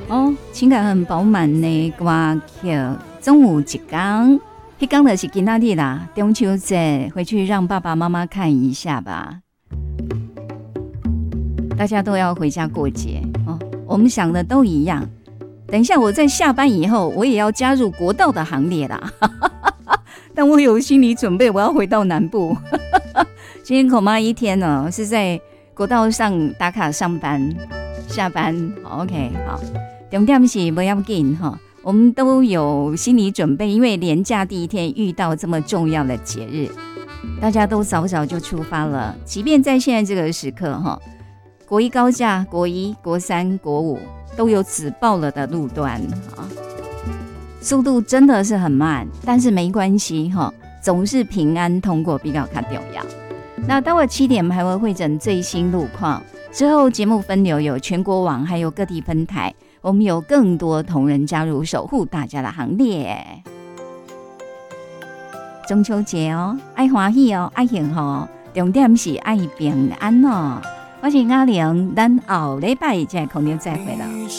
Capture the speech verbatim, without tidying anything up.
哦，情感很饱满的歌曲。中午一天，那天就是今天的啦，中秋节，回去让爸爸妈妈看一下吧。大家都要回家过节哦，我们想的都一样。等一下，我在下班以后，我也要加入国道的行列啦。但我有心理准备，我要回到南部。今天恐怕一天呢是在国道上打卡上班、下班。OK， 好，重点是不要紧哈，我们都有心理准备，因为连假第一天遇到这么重要的节日，大家都早早就出发了。即便在现在这个时刻哈，国一高假、国一、国三、国五都有止爆了的路段啊，速度真的是很慢，但是没关系哈，总是平安通过比较重要。那到了七点，还会会诊最新路况。之后节目分流有全国网，还有各地分台，我们有更多同仁加入，守护大家的行列。中秋节哦，爱欢喜哦，爱幸福哦，重点是爱平安哦。我是阿玲，咱后礼拜再空中再会了。